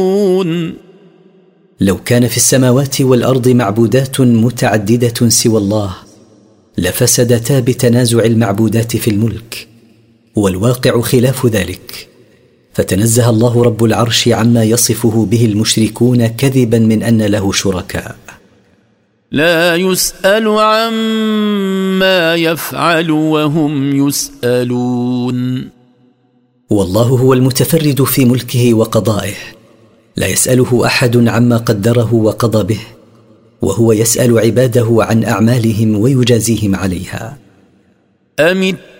لو كان في السماوات والأرض معبودات متعددة سوى الله لفسدتا بتنازع المعبودات في الملك، والواقع خلاف ذلك، فتنزه الله رب العرش عما يصفه به المشركون كذبا من أن له شركاء. لا يسأل عما يفعل وهم يسألون. والله هو المتفرد في ملكه وقضائه، لا يسأله أحد عما قدره وقضى به، وهو يسأل عباده عن أعمالهم ويجازيهم عليها. أم